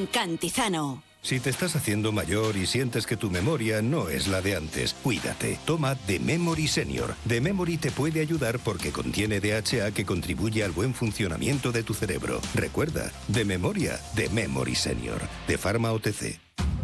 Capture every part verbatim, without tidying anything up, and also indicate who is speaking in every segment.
Speaker 1: con Cantizano.
Speaker 2: Si te estás haciendo mayor y sientes que tu memoria no es la de antes, cuídate. Toma The Memory Senior. The Memory te puede ayudar porque contiene D H A que contribuye al buen funcionamiento de tu cerebro. Recuerda, de memoria, The Memory Senior. De Pharma O T C.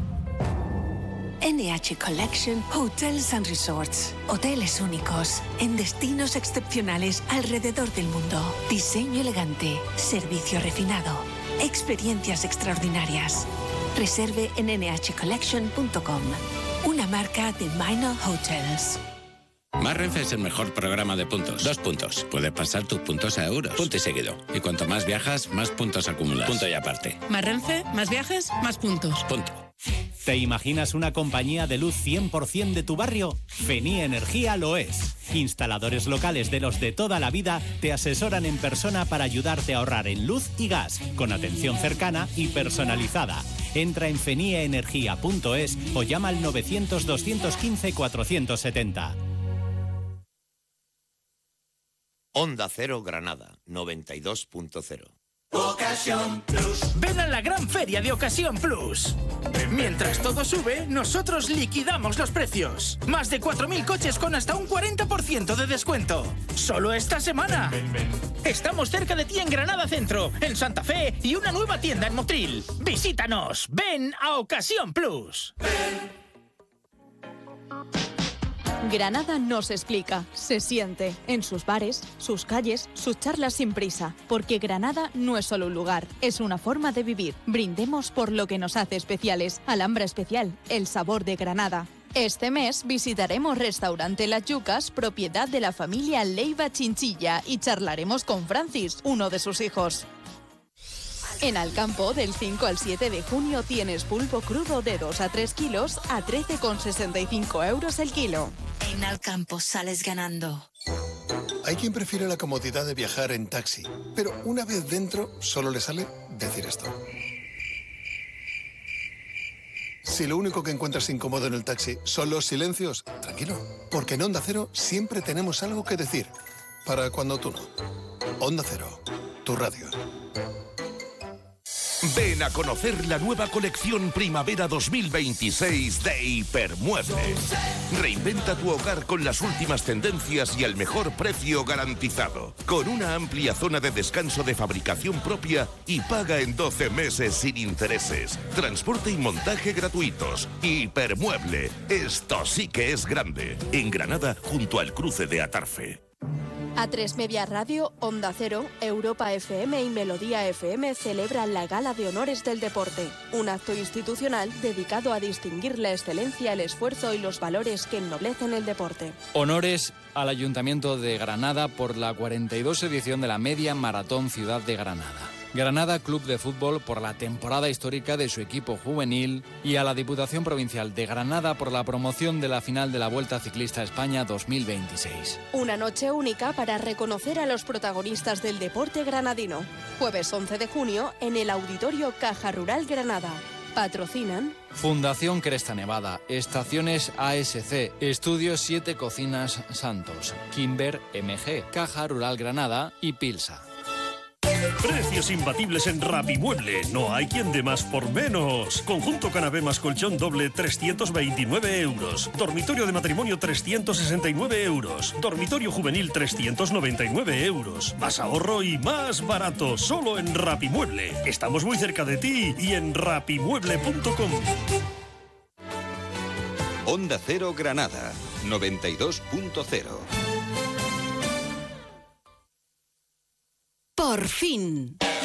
Speaker 3: N H Collection Hotels and Resorts. Hoteles únicos, en destinos excepcionales alrededor del mundo. Diseño elegante, servicio refinado, experiencias extraordinarias. Reserve en ene hache collection punto com, una marca de Minor Hotels.
Speaker 4: Más Renfe es el mejor programa de puntos. Dos puntos. Puedes pasar tus puntos a euros. Punto y seguido. Y cuanto más viajas, más puntos acumulas. Punto y aparte.
Speaker 5: Más Renfe, más viajes, más puntos.
Speaker 4: Punto.
Speaker 6: ¿Te imaginas una compañía de luz cien por ciento de tu barrio? Feni Energía lo es. Instaladores locales de los de toda la vida te asesoran en persona para ayudarte a ahorrar en luz y gas, con atención cercana y personalizada. Entra en fenie energía punto es o llama al novecientos, doscientos quince, cuatrocientos setenta.
Speaker 7: Onda Cero Granada, noventa y dos punto cero.
Speaker 8: Ocasión Plus. Ven a la gran feria de Ocasión Plus. Mientras todo sube, nosotros liquidamos los precios. Más de cuatro mil coches con hasta un cuarenta por ciento de descuento. Solo esta semana. Ven, ven. Estamos cerca de ti en Granada Centro, en Santa Fe y una nueva tienda en Motril. Visítanos. Ven a Ocasión Plus. Ven.
Speaker 9: Granada no se explica, se siente en sus bares, sus calles, sus charlas sin prisa, porque Granada no es solo un lugar, es una forma de vivir. Brindemos por lo que nos hace especiales. Alhambra Especial, el sabor de Granada. Este mes visitaremos Restaurante Las Yucas, propiedad de la familia Leiva Chinchilla, y charlaremos con Francis, uno de sus hijos. En Alcampo, del cinco al siete de junio, tienes pulpo crudo de dos a tres kilos a trece con sesenta y cinco euros el kilo.
Speaker 3: En Alcampo sales ganando.
Speaker 10: Hay quien prefiere la comodidad de viajar en taxi, pero una vez dentro solo le sale decir esto. Si lo único que encuentras incómodo en el taxi son los silencios, tranquilo, porque en Onda Cero siempre tenemos algo que decir, para cuando tú no. Onda Cero, tu radio.
Speaker 11: Ven a conocer la nueva colección Primavera dos mil veintiséis de Hipermueble. Reinventa tu hogar con las últimas tendencias y el mejor precio garantizado. Con una amplia zona de descanso de fabricación propia y paga en doce meses sin intereses. Transporte y montaje gratuitos. Hipermueble. Esto sí que es grande. En Granada, junto al cruce de Atarfe.
Speaker 9: A tres Media Radio, Onda Cero, Europa F M y Melodía F M celebran la Gala de Honores del Deporte, un acto institucional dedicado a distinguir la excelencia, el esfuerzo y los valores que ennoblecen el deporte.
Speaker 12: Honores al Ayuntamiento de Granada por la cuarenta y dos edición de la Media Maratón Ciudad de Granada. Granada Club de Fútbol por la temporada histórica de su equipo juvenil y a la Diputación Provincial de Granada por la promoción de la final de la Vuelta Ciclista España dos mil veintiséis.
Speaker 9: Una noche única para reconocer a los protagonistas del deporte granadino. Jueves once de junio en el Auditorio Caja Rural Granada. Patrocinan
Speaker 12: Fundación Cresta Nevada, Estaciones A S C, Estudios siete Cocinas Santos, Kimber M G, Caja Rural Granada y Pilsa.
Speaker 13: Precios imbatibles en Rapimueble. No hay quien dé más por menos. Conjunto canapé más colchón doble, trescientos veintinueve euros. Dormitorio de matrimonio, trescientos sesenta y nueve euros. Dormitorio juvenil, trescientos noventa y nueve euros. Más ahorro y más barato. Solo en Rapimueble. Estamos muy cerca de ti y en rapimueble punto com.
Speaker 2: Onda Cero Granada, noventa y dos punto cero.
Speaker 1: Por fin.